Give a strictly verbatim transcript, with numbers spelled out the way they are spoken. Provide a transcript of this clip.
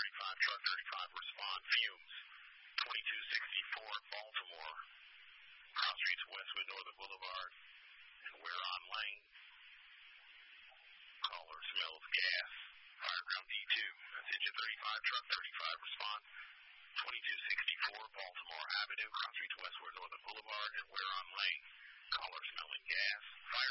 thirty-five, truck thirty-five, respond. Fumes. twenty-two sixty-four, Baltimore. Cross Streets, Westwood, Northern Boulevard. And we're on lane. Caller smells gas. Fireground D two. That's engine thirty-five, truck thirty-five, respond. twenty-two sixty-four, Baltimore Avenue, Cross Streets, Westward, Northern Boulevard, and we're on lane. Caller smelling gas. Fire